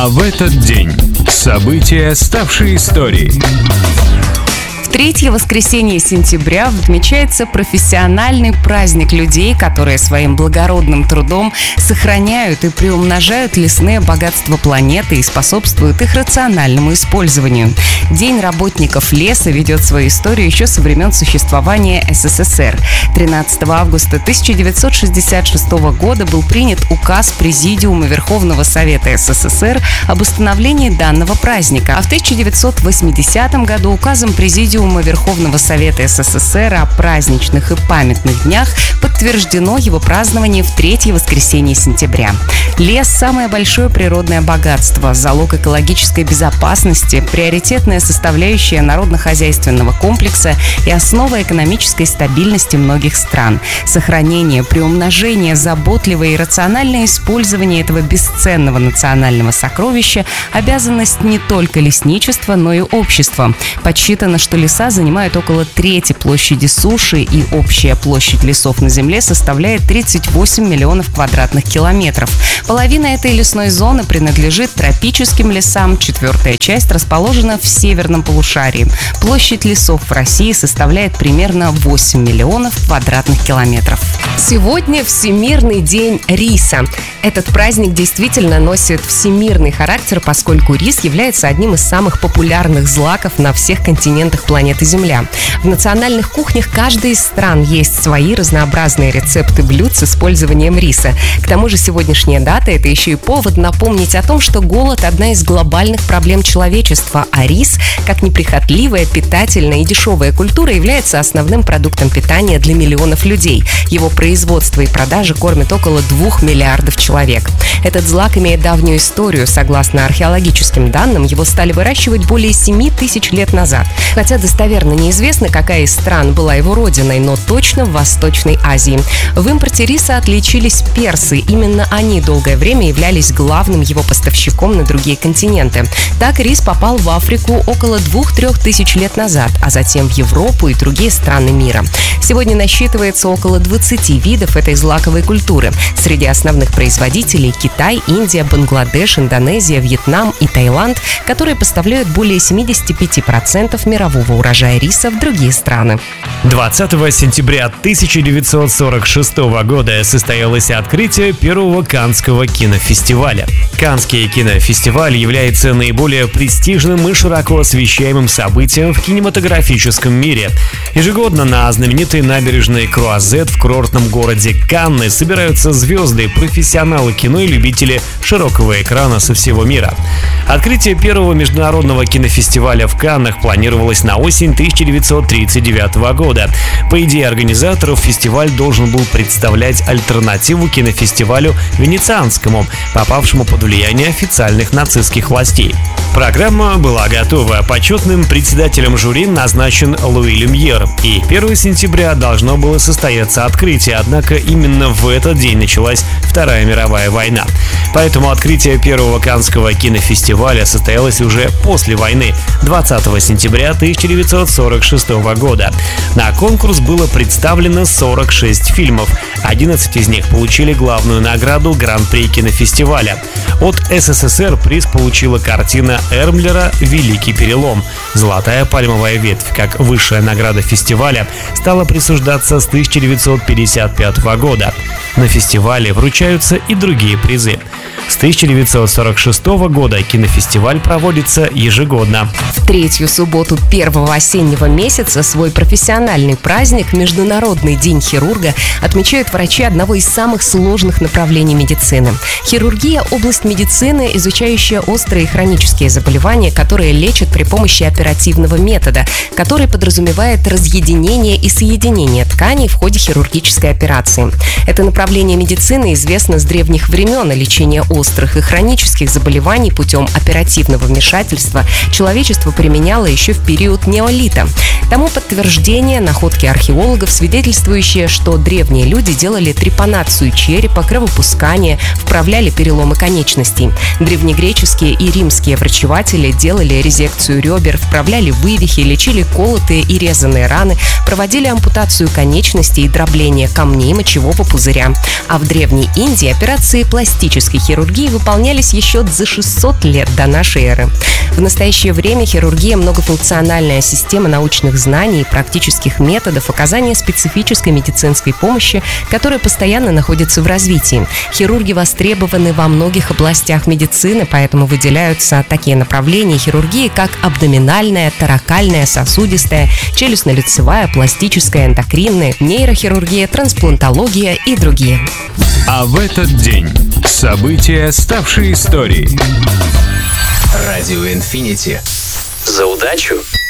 А в этот день события, ставшие историей. Третье воскресенье сентября отмечается профессиональный праздник людей, которые своим благородным трудом сохраняют и приумножают лесные богатства планеты и способствуют их рациональному использованию. День работников леса ведет свою историю еще со времен существования СССР. 13 августа 1966 года был принят указ Президиума Верховного Совета СССР об установлении данного праздника, а в 1980 году указом Президиума Верховного Совета СССР о праздничных и памятных днях подтверждено его празднование в третье воскресенье сентября. Лес – самое большое природное богатство, залог экологической безопасности, приоритетная составляющая народно-хозяйственного комплекса и основа экономической стабильности многих стран. Сохранение, приумножение, заботливое и рациональное использование этого бесценного национального сокровища – обязанность не только лесничества, но и общества. Подсчитано, что леса занимают около трети площади суши, и общая площадь лесов на Земле составляет 38 миллионов квадратных километров. Половина этой лесной зоны принадлежит тропическим лесам, четвертая часть расположена в северном полушарии. Площадь лесов в России составляет примерно 8 миллионов квадратных километров. Сегодня Всемирный день риса. Этот праздник действительно носит всемирный характер, поскольку рис является одним из самых популярных злаков на всех континентах планеты Земля. В национальных кухнях каждой из стран есть свои разнообразные рецепты блюд с использованием риса. К тому же сегодняшняя дата – это еще и повод напомнить о том, что голод – одна из глобальных проблем человечества, а рис, как неприхотливая, питательная и дешевая культура, является основным продуктом питания для миллионов людей. Его производство и продажа кормят около 2 миллиардов человек. Этот злак имеет давнюю историю. Согласно археологическим данным, его стали выращивать более 7 тысяч лет назад. Хотя достоверно неизвестно, какая из стран была его родиной, но точно в Восточной Азии. В импорте риса отличились персы. Именно они долгое время являлись главным его поставщиком на другие континенты. Так рис попал в Африку около 2-3 тысяч лет назад, а затем в Европу и другие страны мира. Сегодня насчитывается около 20 видов этой злаковой культуры. Среди основных производителей – Китай, Индия, Бангладеш, Индонезия, Вьетнам и Таиланд, которые поставляют более 75% мирового урожая риса в другие страны. 20 сентября 1946 года состоялось открытие первого Каннского кинофестиваля. Каннский кинофестиваль является наиболее престижным и широко освещаемым событием в кинематографическом мире. Ежегодно на знаменитой набережной Круазет в курортном городе Канны собираются звезды, профессионалы кино и любители широкого экрана со всего мира. Открытие первого международного кинофестиваля в Каннах планировалось на осень 1939 года. По идее организаторов, фестиваль должен был представлять альтернативу кинофестивалю венецианскому, попавшему под влияние официальных нацистских властей. Программа была готова. Почетным председателем жюри назначен Луи Люмьер. И 1 сентября должно было состояться открытие, однако именно в этот день началась Вторая мировая война. Поэтому открытие первого Каннского кинофестиваля состоялось уже после войны, 20 сентября 1946 года. На конкурс было представлено 46 фильмов. 11 из них получили главную награду Гран-при кинофестиваля. От СССР приз получила картина Эрмлера «Великий перелом». «Золотая пальмовая ветвь», как высшая награда фестиваля, стала присуждаться с 1955 года. На фестивале вручаются и другие призы. С 1946 года кинофестиваль проводится ежегодно. В третью субботу первого осеннего месяца свой профессиональный праздник Международный день хирурга отмечают врачи одного из самых сложных направлений медицины. Хирургия – область медицины, изучающая острые и хронические заболевания, которые лечат при помощи оперативного метода, который подразумевает разъединение и соединение тканей в ходе хирургической операции. Это направление медицины известно с древних времен, и лечение острых и хронических заболеваний путем оперативного вмешательства человечество применяло еще в период неолита. Тому подтверждение находки археологов, свидетельствующие, что древние люди делали трепанацию черепа, кровопускание, вправляли переломы конечностей. Древнегреческие и римские врачеватели делали резекцию ребер, вправляли вывихи, лечили колотые и резаные раны, проводили ампутацию конечностей и дробление камней мочевого пузыря. А в Древней Индии операции пластической хирургии хирургии выполнялись еще за 600 лет до нашей эры. В настоящее время хирургия – многофункциональная система научных знаний и практических методов оказания специфической медицинской помощи, которая постоянно находится в развитии. Хирурги востребованы во многих областях медицины, поэтому выделяются такие направления хирургии, как абдоминальная, торакальная, сосудистая, челюстно-лицевая, пластическая, эндокринная, нейрохирургия, трансплантология и другие. А в этот день события, ставшие историей. Радио Инфинити. За удачу!